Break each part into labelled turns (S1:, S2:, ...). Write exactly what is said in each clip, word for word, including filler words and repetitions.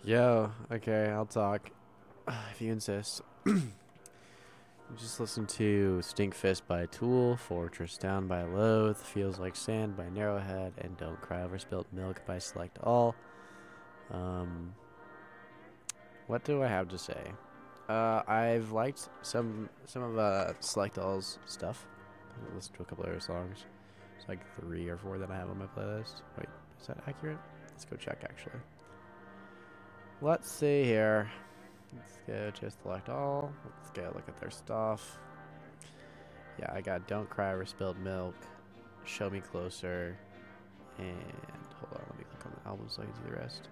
S1: Yo, okay, I'll talk. If you insist. Just listen to Stinkfist by Tool, Fortress Down by Loathe, Feels Like Sand by Narrowhead, and Don't Cry Over Spilt Milk by Select All. Um, what do I have to say? Uh, I've liked some some of uh, Select All's stuff. I've listened to a couple of their songs. It's like three or four that I have on my playlist. Wait, is that accurate? Let's go check actually. Let's see here. Let's go to Select All. Let's go look at their stuff. Yeah, I got Don't Cry Over Spilled Milk, Show Me Closer, and hold on, let me click on the album so I can see the rest.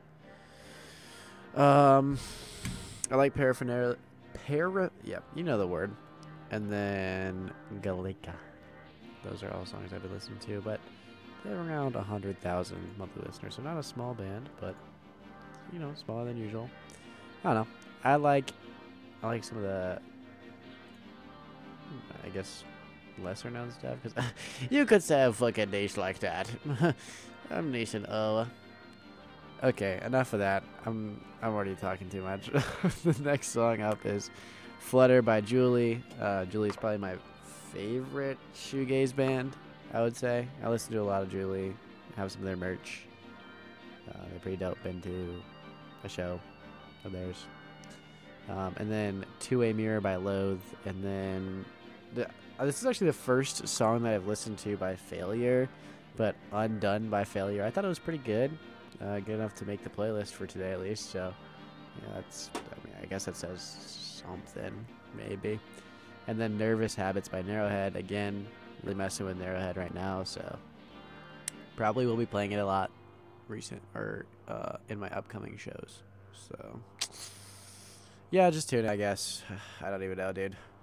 S1: Um, I like Paraphernalia. Para, yeah, you know the word. And then Galika. Those are all songs I've been listening to, but they have around one hundred thousand monthly listeners, so not a small band, but, you know, smaller than usual. I don't know. I like, I like some of the, I guess, lesser known stuff, because you could say a fucking niche like that. I'm nation oh. Okay, enough of that. I'm I'm already talking too much. The next song up is Flutter by Julie. Uh, Julie's probably my favorite shoegaze band, I would say. I listen to a lot of Julie. I have some of their merch. Uh, they're pretty dope. Been to a show of theirs. Um, and then Two-Way Mirror by Loathe. And then the, uh, this is actually the first song that I've listened to by Failure, but Undone by Failure. I thought it was pretty good. Uh, good enough to make the playlist for today at least. So, yeah, that's, I mean, I guess that says something, maybe. And then Nervous Habits by Narrowhead. Again, really messing with Narrowhead right now. So, probably will be playing it a lot recent or uh, in my upcoming shows. So, yeah, just tune in, I guess. I don't even know, dude.